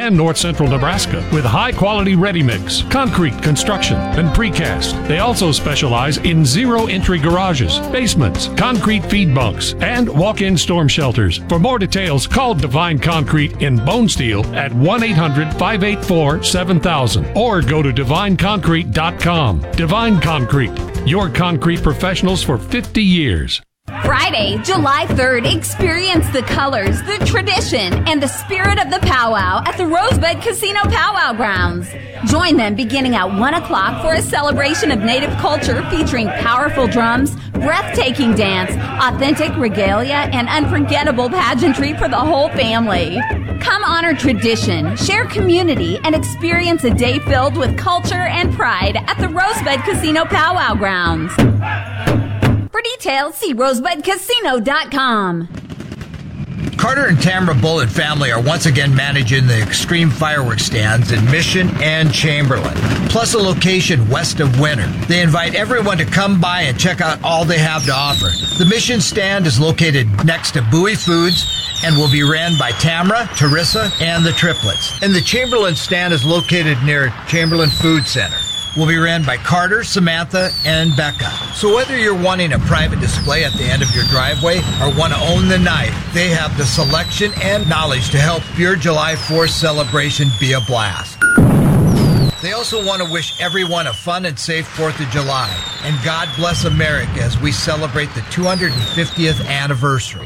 and north central Nebraska with high-quality ready-mix, concrete construction, and precast. They also specialize in zero-entry garages, basements, concrete feed bunks, and walk-in storm shelters. For more details, call Divine Concrete in Bone Steel at 1-800-584-7000 or go to divineconcrete.com. Divine Concrete, your concrete professionals for 50 years. Friday, July 3rd, experience the colors, the tradition, and the spirit of the powwow at the Rosebud Casino Powwow Grounds. Join them beginning at 1 o'clock for a celebration of Native culture featuring powerful drums, breathtaking dance, authentic regalia, and unforgettable pageantry for the whole family. Come honor tradition, share community, and experience a day filled with culture and pride at the Rosebud Casino Powwow Grounds. For details, see rosebudcasino.com. Carter and Tamara Bullitt family are once again managing the Extreme Fireworks stands in Mission and Chamberlain, plus a location west of Winter. They invite everyone to come by and check out all they have to offer. The Mission stand is located next to Bowie Foods and will be ran by Tamara, Teresa, and the triplets. And the Chamberlain stand is located near Chamberlain Food Center. Will be ran by Carter, Samantha, and Becca. So whether you're wanting a private display at the end of your driveway or want to own the night, they have the selection and knowledge to help your July 4th celebration be a blast. They also want to wish everyone a fun and safe 4th of July. And God bless America as we celebrate the 250th anniversary.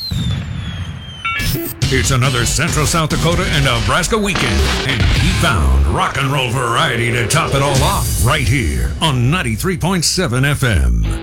It's another Central South Dakota and Nebraska weekend, and he found rock and roll variety to top it all off right here on 93.7 FM.